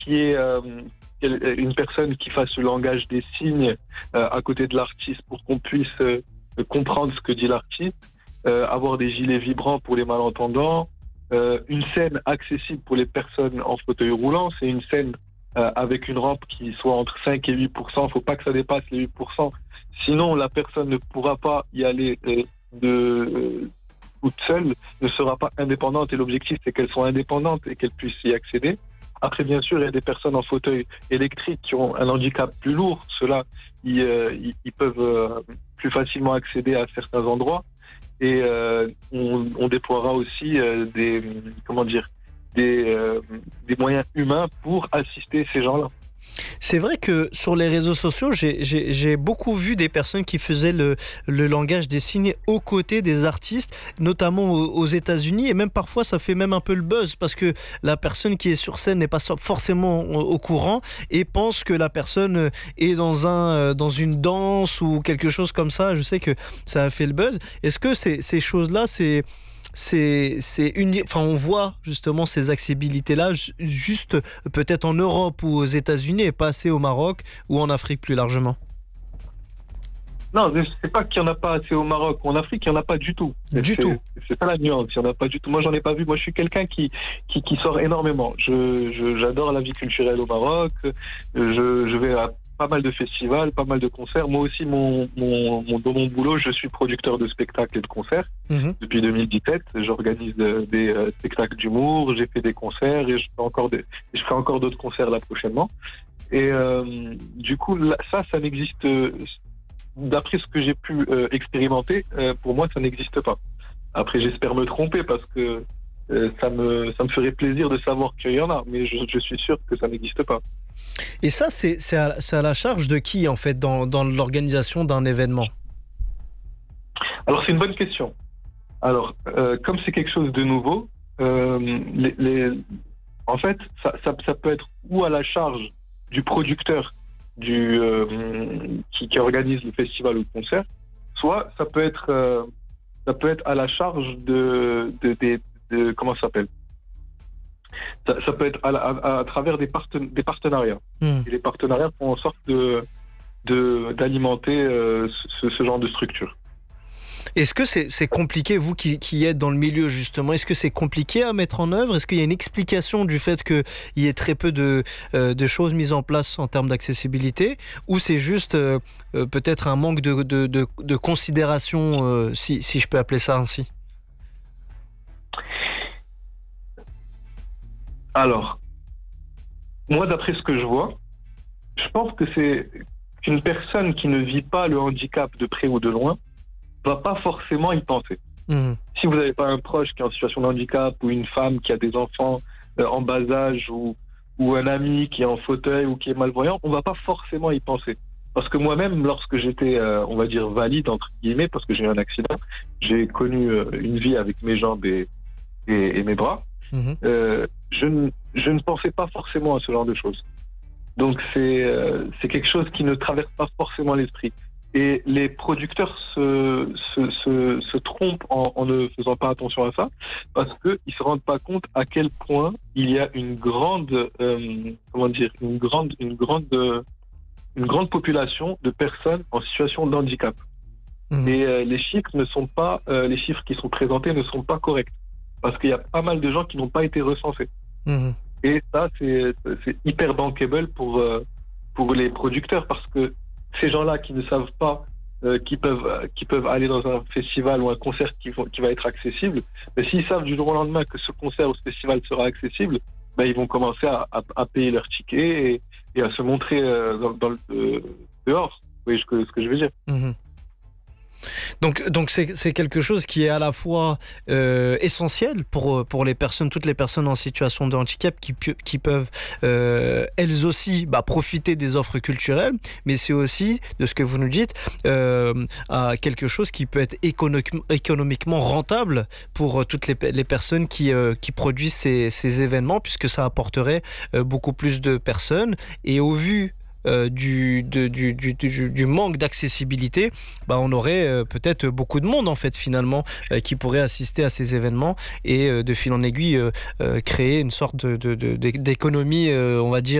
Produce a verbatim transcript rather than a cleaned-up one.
qu'il y ait euh, une personne qui fasse le langage des signes euh, à côté de l'artiste pour qu'on puisse euh, comprendre ce que dit l'artiste, euh, avoir des gilets vibrants pour les malentendants, euh, une scène accessible pour les personnes en fauteuil roulant. C'est une scène euh, avec une rampe qui soit entre cinq et huit pour cent. Il ne faut pas que ça dépasse les huit pour cent. Sinon, la personne ne pourra pas y aller euh, de... Euh, toute seule, ne sera pas indépendante, et l'objectif c'est qu'elles soient indépendantes et qu'elles puissent y accéder. Après, bien sûr, il y a des personnes en fauteuil électrique qui ont un handicap plus lourd. Ceux-là, ils, euh, ils, ils peuvent euh, plus facilement accéder à certains endroits. Et euh, on, on déploiera aussi euh, des, comment dire, des, euh, des moyens humains pour assister ces gens-là. C'est vrai que sur les réseaux sociaux, j'ai, j'ai, j'ai beaucoup vu des personnes qui faisaient le, le langage des signes aux côtés des artistes, notamment aux, aux États-Unis, et même parfois ça fait même un peu le buzz parce que la personne qui est sur scène n'est pas forcément au courant et pense que la personne est dans, un, dans une danse ou quelque chose comme ça. Je sais que ça a fait le buzz. Est-ce que ces, ces choses-là, c'est... C'est, c'est une, enfin, on voit justement ces accessibilités-là juste peut-être en Europe ou aux États-Unis et pas assez au Maroc ou en Afrique plus largement? Non, c'est pas qu'il n'y en a pas assez au Maroc ou en Afrique, il n'y en a pas du tout. Du c'est, tout. C'est pas la nuance, il n'y en a pas du tout. Moi, j'en ai pas vu. Moi, je suis quelqu'un qui, qui, qui sort énormément. Je, je, j'adore la vie culturelle au Maroc. Je, je vais à pas mal de festivals, pas mal de concerts. Moi aussi, mon, mon, mon, dans mon boulot, je suis producteur de spectacles et de concerts. Mmh. Depuis deux mille dix-sept, j'organise des, des euh, spectacles d'humour, j'ai fait des concerts et je fais encore, des, je ferai encore d'autres concerts là prochainement. Et euh, du coup, là, ça, ça n'existe, d'après ce que j'ai pu euh, expérimenter, euh, pour moi, ça n'existe pas. Après, j'espère me tromper parce que euh, ça me, ça me ferait plaisir de savoir qu'il y en a, mais je, je suis sûr que ça n'existe pas. Et ça, c'est, c'est, à, c'est à la charge de qui, en fait, dans, dans l'organisation d'un événement? Alors, c'est une bonne question. Alors, euh, comme c'est quelque chose de nouveau, euh, les, les, en fait, ça, ça, ça peut être ou à la charge du producteur du, euh, qui, qui organise le festival ou le concert, soit ça peut être, euh, ça peut être à la charge de, de, de, de, de comment ça s'appelle Ça, ça peut être à, à, à travers des, parten- des partenariats. Mmh. Et les partenariats font en sorte de, de, d'alimenter euh, ce, ce genre de structure. Est-ce que c'est, c'est compliqué, vous qui, qui êtes dans le milieu justement, est-ce que c'est compliqué à mettre en œuvre? Est-ce qu'il y a une explication du fait qu'il y ait très peu de, euh, de choses mises en place en termes d'accessibilité? Ou c'est juste euh, euh, peut-être un manque de, de, de, de considération, euh, si, si je peux appeler ça ainsi? Alors, moi, d'après ce que je vois, je pense que c'est qu'une personne qui ne vit pas le handicap de près ou de loin va pas forcément y penser. Mmh. Si vous n'avez pas un proche qui est en situation de handicap ou une femme qui a des enfants euh, en bas âge ou, ou un ami qui est en fauteuil ou qui est malvoyant, on va pas forcément y penser. Parce que moi-même, lorsque j'étais, euh, on va dire, valide, entre guillemets, parce que j'ai eu un accident, j'ai connu euh, une vie avec mes jambes et, et, et mes bras, mmh. euh, je, ne, je ne pensais pas forcément à ce genre de choses. Donc c'est, euh, c'est quelque chose qui ne traverse pas forcément l'esprit. Et les producteurs se, se, se, se trompent en, en ne faisant pas attention à ça, parce qu'ils ne se rendent pas compte à quel point il y a une grande, euh, comment dire, une grande, une grande, euh, une grande population de personnes en situation de handicap. Mmh. Et euh, les chiffres ne sont pas, euh, les chiffres qui sont présentés ne sont pas corrects, parce qu'il y a pas mal de gens qui n'ont pas été recensés. Mmh. Et ça, c'est, c'est hyper bankable pour, euh, pour les producteurs, parce que ces gens-là qui ne savent pas euh, qui peuvent qui peuvent aller dans un festival ou un concert qui, qui va être accessible, mais s'ils savent du jour au lendemain que ce concert ou ce festival sera accessible, ben ils vont commencer à, à, à payer leur ticket et, et à se montrer euh, dans, dans le, euh, dehors. Vous voyez ce que, ce que je veux dire. Mmh. Donc, donc c'est, c'est quelque chose qui est à la fois euh, essentiel pour, pour les personnes, toutes les personnes en situation de handicap qui, qui peuvent euh, elles aussi bah, profiter des offres culturelles, mais c'est aussi, de ce que vous nous dites, euh, à quelque chose qui peut être économiquement, économiquement rentable pour toutes les, les personnes qui, euh, qui produisent ces, ces événements, puisque ça apporterait euh, beaucoup plus de personnes. Et au vu euh, du, de, du, du, du, du manque d'accessibilité, bah, on aurait euh, peut-être beaucoup de monde en fait finalement euh, qui pourrait assister à ces événements et euh, de fil en aiguille euh, euh, créer une sorte de, de, de, d'économie, euh, on va dire,